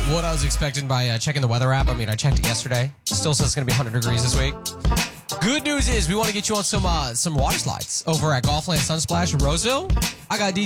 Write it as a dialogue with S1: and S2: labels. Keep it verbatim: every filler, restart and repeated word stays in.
S1: what I was expecting by uh, checking the weather app. I mean, I checked it yesterday. It still says it's going to be one hundred degrees this week. Good news is we want to get you on some uh, some water slides over at Golfland Sunsplash in Roseville. I got